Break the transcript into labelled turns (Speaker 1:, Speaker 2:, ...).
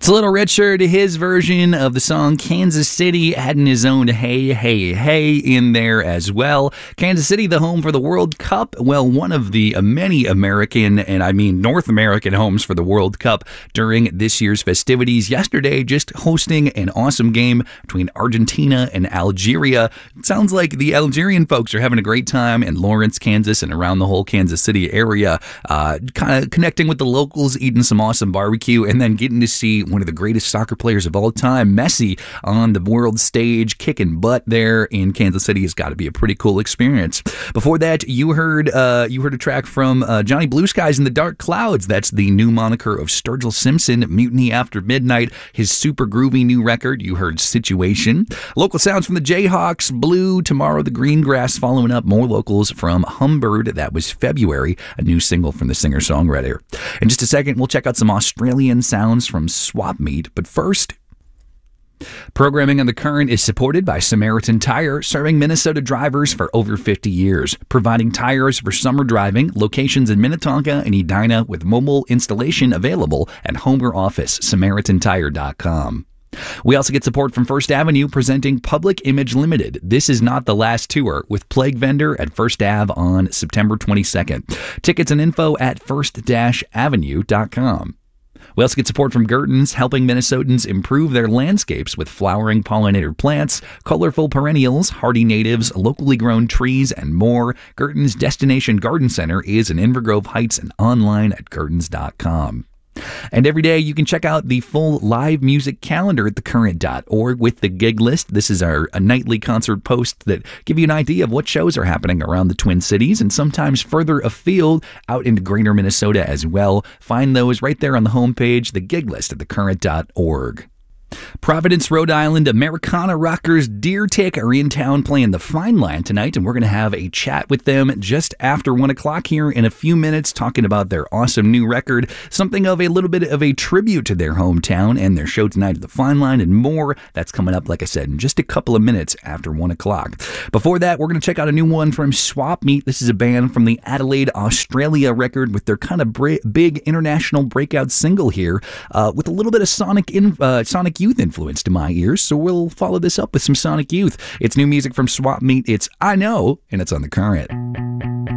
Speaker 1: It's a Little Richard, his version of the song Kansas City, adding his own hey, hey, hey in there as well. Kansas City, the home for the World Cup. Well, one of the many American, and I mean North American homes for the World Cup during this year's festivities. Yesterday, just hosting an awesome game between Argentina and Algeria. It sounds like the Algerian folks are having a great time in Lawrence, Kansas, and around the whole Kansas City area. Kind of connecting with the locals, eating some awesome barbecue, and then getting to see one of the greatest soccer players of all time, Messi, on the world stage, kicking butt there in Kansas City. Has got to be a pretty cool experience. Before that, you heard a track from Johnny Blue Skies and the Dark Clouds. That's the new moniker of Sturgill Simpson, Mutiny After Midnight, his super groovy new record. You heard Situation. Local sounds from the Jayhawks, Blue, Tomorrow the Greengrass, following up more locals from Humbird. That was February, a new single from the singer-songwriter. In just a second, we'll check out some Australian sounds from Swap Meet, but first, programming on The Current is supported by Samaritan Tire, serving Minnesota drivers for over 50 years, providing tires for summer driving, locations in Minnetonka and Edina with mobile installation available at home or office, SamaritanTire.com. We also get support from First Avenue, presenting Public Image Limited. This is Not the Last Tour with Plague Vendor at First Ave on September 22nd. Tickets and info at first-avenue.com. We also get support from Gertens, helping Minnesotans improve their landscapes with flowering pollinator plants, colorful perennials, hardy natives, locally grown trees, and more. Gertens Destination Garden Center is in Inver Grove Heights and online at gertens.com. And every day you can check out the full live music calendar at thecurrent.org with the gig list. This is our nightly concert posts that give you an idea of what shows are happening around the Twin Cities and sometimes further afield out into greater Minnesota as well. Find those right there on the homepage, the gig list at thecurrent.org. Providence, Rhode Island, Americana rockers Deer Tick are in town playing the Fine Line tonight, and we're going to have a chat with them just after 1 o'clock here in a few minutes, talking about their awesome new record, something of a little bit of a tribute to their hometown and their show tonight at the Fine Line, and more. That's coming up, like I said, in just a couple of minutes after 1 o'clock. Before that, we're going to check out a new one from Swap Meet. This is a band from the Adelaide, Australia record with their kind of big international breakout single here, with a little bit of Sonic Youth influence to my ears, so we'll follow this up with some Sonic Youth. It's new music from Swap Meet. It's I Know, and it's on The Current.